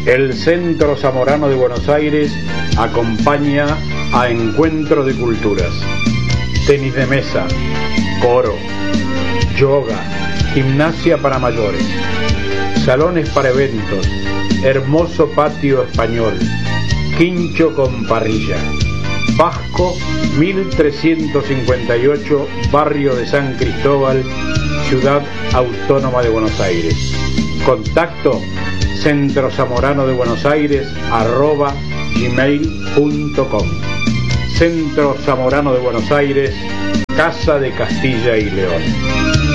El Centro Zamorano de Buenos Aires acompaña a Encuentro de Culturas. Tenis de mesa, coro, yoga, gimnasia para mayores, salones para eventos, hermoso patio español, quincho con parrilla. Pasco 1358, barrio de San Cristóbal, Ciudad Autónoma de Buenos Aires. Contacto Centro Zamorano de Buenos Aires @gmail.com. Centro Zamorano de Buenos Aires, Casa de Castilla y León.